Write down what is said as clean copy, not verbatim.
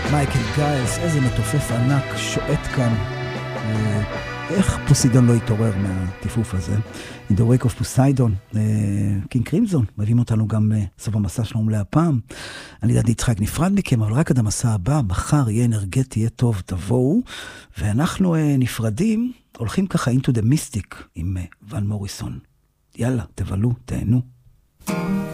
מייקל גיילס, איזה מתופף ענק שועט כאן. איך פוסידון לא יתעורר מהטיפוף הזה? In the Wake of Poseidon, קינג קרימזון, מביאים אותנו גם לסוף המסע שלנו להפעם. אני יודעת יצחק נפרד מכם, אבל רק עד המסע הבא, מחר יהיה אנרגטי, יהיה טוב, תבואו. ואנחנו נפרדים, הולכים ככה into the mystic עם ון מוריסון. יאללה, תבלו, תהנו.